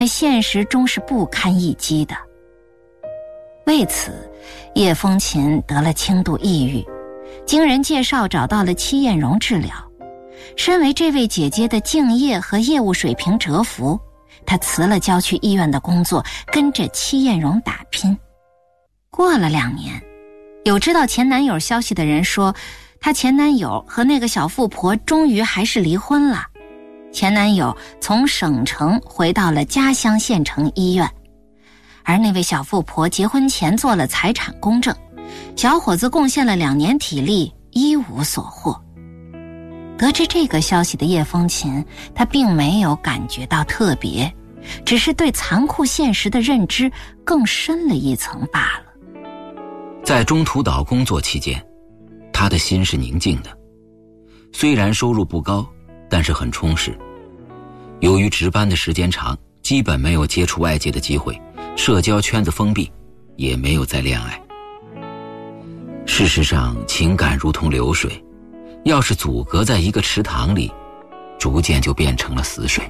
现实中是不堪一击的。为此，叶风琴得了轻度抑郁，经人介绍找到了戚艳荣治疗。身为这位姐姐的敬业和业务水平折服，她辞了郊区医院的工作，跟着戚艳荣打拼。过了2年，有知道前男友消息的人说，她前男友和那个小富婆终于还是离婚了。前男友从省城回到了家乡县城医院，而那位小富婆结婚前做了财产公证，小伙子贡献了2年体力，一无所获。得知这个消息的叶风琴，她并没有感觉到特别，只是对残酷现实的认知更深了一层罢了。 在中途岛工作期间，她的心是宁静的，虽然收入不高，但是很充实。由于值班的时间长，基本没有接触外界的机会，社交圈子封闭，也没有再恋爱。事实上，情感如同流水，要是阻隔在一个池塘里，逐渐就变成了死水。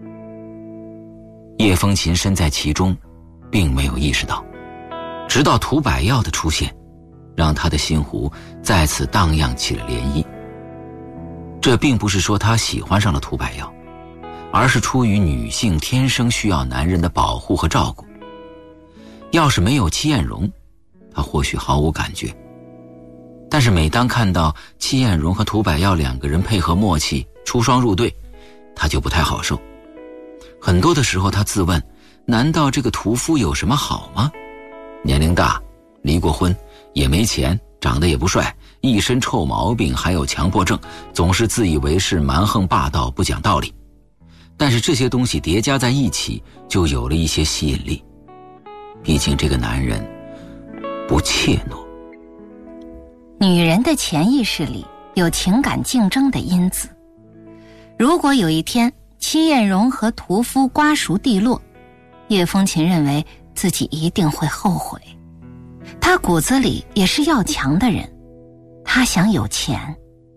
叶风琴身在其中，并没有意识到，直到涂百药的出现，让他的心湖再次荡漾起了涟漪。这并不是说他喜欢上了涂百药，而是出于女性天生需要男人的保护和照顾。要是没有戚艳荣，他或许毫无感觉，但是每当看到戚艳荣和涂百药2个人配合默契，出双入对，他就不太好受。很多的时候他自问，难道这个屠夫有什么好吗？年龄大，离过婚，也没钱，长得也不帅，一身臭毛病，还有强迫症，总是自以为是，蛮横霸道，不讲道理。但是这些东西叠加在一起，就有了一些吸引力。毕竟这个男人不怯懦。 女人的潜意识里有情感竞争的因子。如果有一天戚艳荣和屠夫瓜熟蒂落，叶风琴认为自己一定会后悔。她骨子里也是要强的人，她想有钱。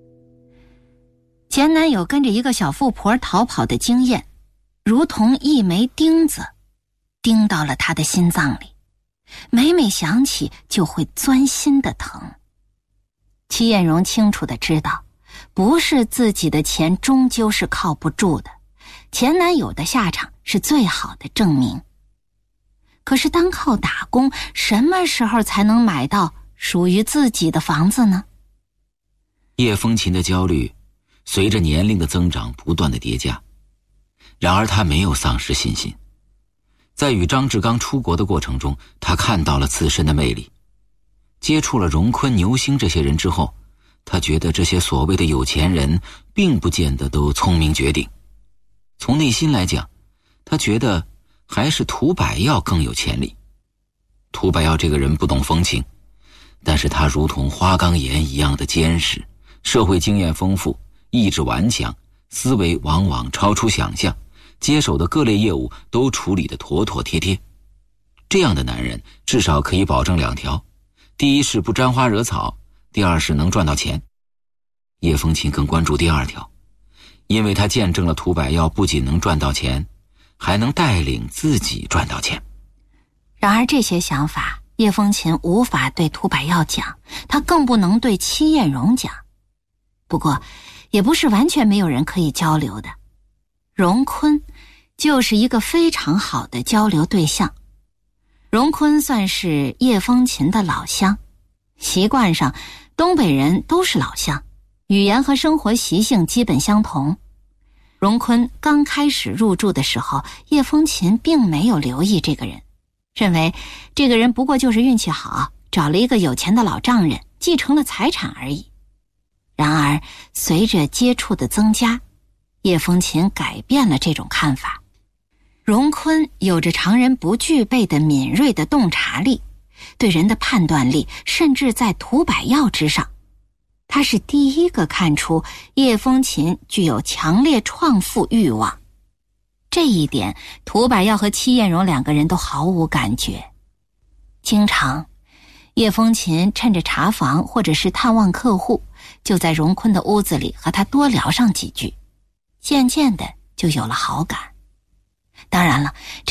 前男友跟着一个小富婆逃跑的经验，如同一枚钉子，钉到了她的心脏里，每每想起就会钻心的疼。戚艳荣清楚地知道，不是自己的钱终究是靠不住的，前男友的下场是最好的证明。可是单靠打工，什么时候才能买到属于自己的房子呢？ 叶风琴的焦虑随着年龄的增长不断的叠加，然而他没有丧失信心。在与张志刚出国的过程中，他看到了自身的魅力。接触了荣坤、牛星这些人之后，他觉得这些所谓的有钱人并不见得都聪明绝顶。从内心来讲，他觉得还是涂百药更有潜力。涂百药这个人不懂风情，但是他如同花岗岩一样的坚实，社会经验丰富，意志顽强，思维往往超出想象，接手的各类业务都处理得妥妥帖帖。这样的男人至少可以保证2条，第一是不沾花惹草，第二是能赚到钱。叶风琴更关注第2条，因为他见证了涂百药不仅能赚到钱，还能带领自己赚到钱。 然而这些想法叶风琴无法对涂百药讲，他更不能对戚艳荣讲。不过也不是完全没有人可以交流的，荣坤就是一个非常好的交流对象。荣坤算是叶风琴的老乡，习惯上东北人都是老乡，语言和生活习性基本相同。荣坤刚开始入住的时候，叶风琴并没有留意这个人，认为这个人不过就是运气好，找了一个有钱的老丈人，继承了财产而已。然而随着接触的增加，叶风琴改变了这种看法。荣坤有着常人不具备的敏锐的洞察力，对人的判断力甚至在涂百药之上。他是第一个看出叶风琴具有强烈创富欲望，这一点涂百药和戚艳荣2个人都毫无感觉。经常叶风琴趁着查房或者是探望客户，就在荣坤的屋子里和他多聊上几句，渐渐的就有了好感。当然了，